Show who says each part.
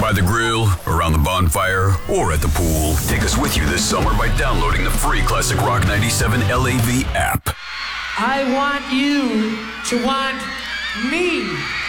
Speaker 1: By the grill, around the bonfire, or at the pool, take us with you this summer by downloading the free Classic Rock 97 LAV app.
Speaker 2: I want you to want me.